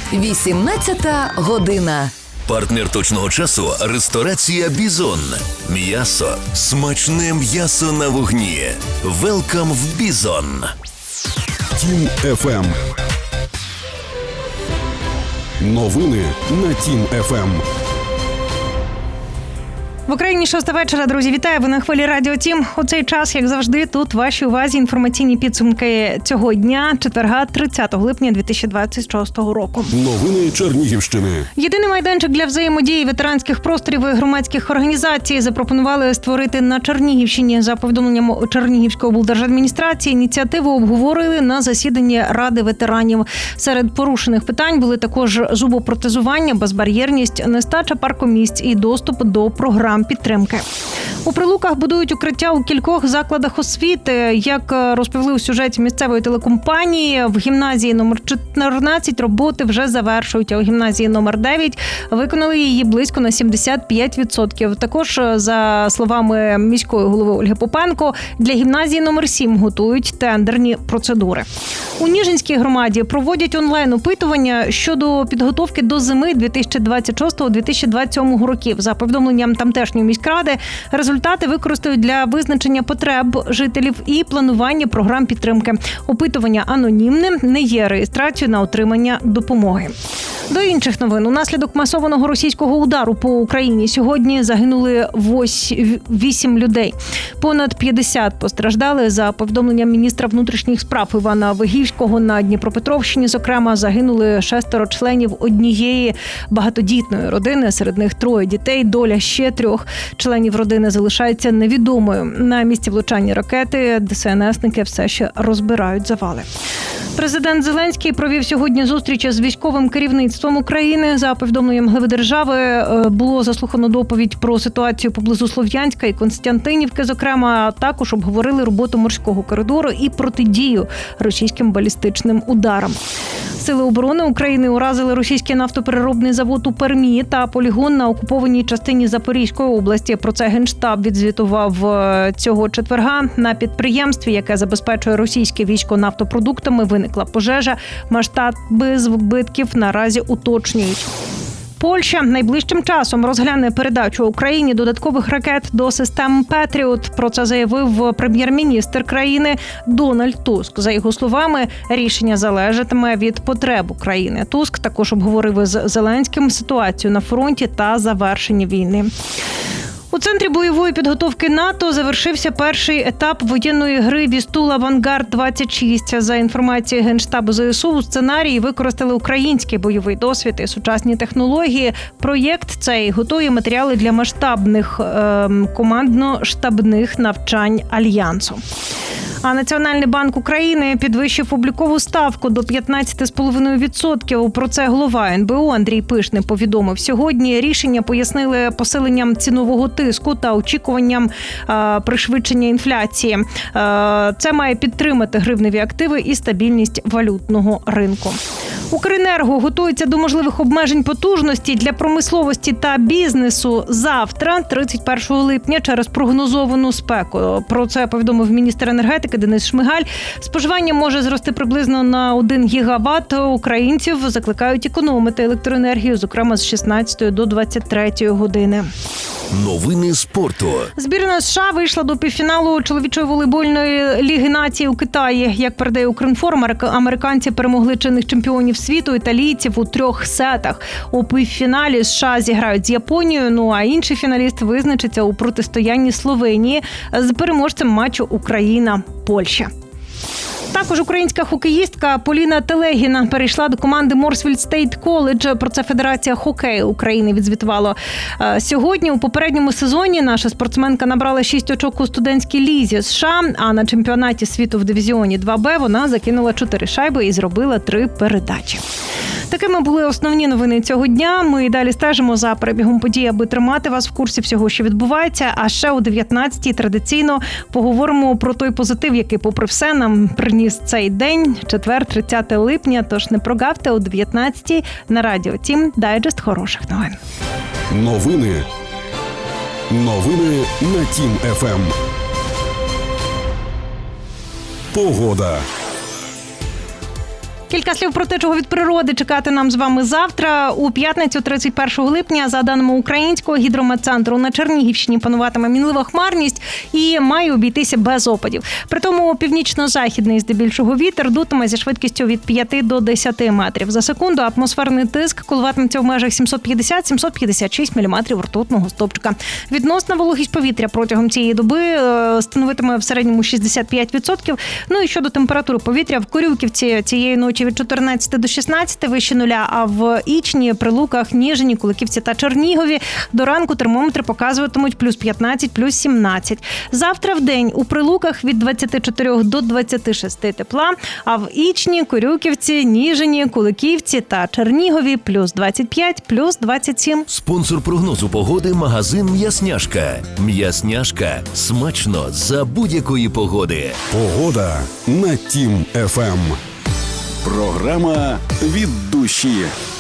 18 година. Партнер точного часу – ресторація «Бізон». М'ясо. Смачне м'ясо на вогні. Велкам в «Бізон». Тім ФМ. Новини на Тім ФМ. В Україні 6 вечора, друзі, вітаю, ви на хвилі Радіо Тім. У цей час, як завжди, тут вашій увазі інформаційні підсумки цього дня, четверга, 30 липня 2026 року. Новини Чернігівщини. Єдиний майданчик для взаємодії ветеранських просторів і громадських організацій запропонували створити на Чернігівщині. За повідомленням Чернігівської облдержадміністрації, ініціативу обговорили на засіданні Ради ветеранів. Серед порушених питань були також зубопротезування, безбар'єрність, нестача паркомісць і доступ до програм підтримки. У Прилуках будують укриття у кількох закладах освіти. Як розповіли у сюжеті місцевої телекомпанії, в гімназії номер 14 роботи вже завершують, а у гімназії номер 9 виконали її близько на 75%. Також, за словами міської голови Ольги Попенко, для гімназії номер 7 готують тендерні процедури. У Ніжинській громаді проводять онлайн-опитування щодо підготовки до зими 2026-2027 років. За повідомленням тамтешньої міськради, результати використають для визначення потреб жителів і планування програм підтримки. Опитування анонімне, не є реєстрацією на отримання допомоги. До інших новин. Унаслідок масованого російського удару по Україні сьогодні загинули 8 людей. Понад 50 постраждали. За повідомленням міністра внутрішніх справ Івана Вигівського, на Дніпропетровщині, зокрема, загинули 6 членів однієї багатодітної родини. Серед них 3 дітей. Доля ще 3 членів родини залишається невідомою. На місці влучання ракети ДСНСники все ще розбирають завали. Президент Зеленський провів сьогодні зустріч з військовим керівництвом України. За повідомленням глави держави, було заслухано доповідь про ситуацію поблизу Слов'янська і Константинівки. Зокрема, також обговорили роботу морського коридору і протидію російським балістичним ударам. Сили оборони України уразили російський нафтопереробний завод у Пермі та полігон на окупованій частині Запорізької області. Про це Генштаб відзвітував цього четверга. На підприємстві, яке забезпечує російське військо нафтопродуктами, виникла пожежа. Масштаби збитків наразі уточнюють. Польща найближчим часом розгляне передачу Україні додаткових ракет до систем «Петріот». Про це заявив прем'єр-міністр країни Дональд Туск. За його словами, рішення залежатиме від потреб України. Туск також обговорив із Зеленським ситуацію на фронті та завершення війни. У центрі бойової підготовки НАТО завершився перший етап воєнної гри «Вістул Авангард-26». За інформацією Генштабу ЗСУ, у сценарії використали український бойовий досвід і сучасні технології. Проєкт цей готує матеріали для масштабних командно-штабних навчань Альянсу. А Національний банк України підвищив облікову ставку до 15,5%. Про це голова НБУ Андрій Пишний повідомив сьогодні. Рішення пояснили посиленням цінового тиску та очікуванням пришвидшення інфляції. Це має підтримати гривневі активи і стабільність валютного ринку. Укренерго готується до можливих обмежень потужності для промисловості та бізнесу завтра, 31 липня, через прогнозовану спеку. Про це повідомив міністр енергетики Денис Шмигаль. Споживання може зрости приблизно на 1 гігаватт. Українців закликають економити електроенергію, зокрема з 16 до 23 години. Новини спорту. Збірна США вийшла до півфіналу чоловічої волейбольної ліги націй у Китаї. Як передає Укрінформ, американці перемогли чинних чемпіонів світу італійців у 3 сетах. У півфіналі США зіграють з Японією, а інший фіналіст визначиться у протистоянні Словенії з переможцем матчу Україна-Польща. Також українська хокеїстка Поліна Телегіна перейшла до команди Морсфільд Стейт Коледж. Про це Федерація хокею України відзвітувала сьогодні. У попередньому сезоні наша спортсменка набрала 6 очок у студентській лізі США, а на чемпіонаті світу в дивізіоні 2Б вона закинула 4 шайби і зробила 3 передачі. Такими були основні новини цього дня. Ми і далі стежимо за перебігом подій, аби тримати вас в курсі всього, що відбувається. А ще о 19-й традиційно поговоримо про той позитив, який, попри все, нам приніс цей день, четвер, 30 липня. Тож не прогавте о 19-й на Радіо Тім дайджест хороших новин. Новини на Тім ФМ. Погода. Кілька слів про те, чого від природи чекати нам з вами завтра. У п'ятницю, 31 липня, за даними Українського гідрометцентру, на Чернігівщині пануватиме мінлива хмарність і має обійтися без опадів. При тому північно-західний здебільшого вітер дутиме зі швидкістю від 5 до 10 метрів за секунду. Атмосферний тиск коливатиметься в межах 750-756 міліметрів ртутного стовпчика. Відносна вологість повітря протягом цієї доби становитиме в середньому 65%. Ну і щодо температури повітря, в Корюківці цієї ночі від 14 до 16 вище нуля, а в Ічні, Прилуках, Ніжині, Куликівці та Чернігові до ранку термометри показуватимуть плюс 15, плюс 17. Завтра в день у Прилуках від 24 до 26 тепла, а в Ічні, Корюківці, Ніжині, Куликівці та Чернігові плюс 25, плюс 27. Спонсор прогнозу погоди – магазин «М'ясняшка». «М'ясняшка» – смачно за будь-якої погоди. Погода на Тім ФМ. Програма «Від душі».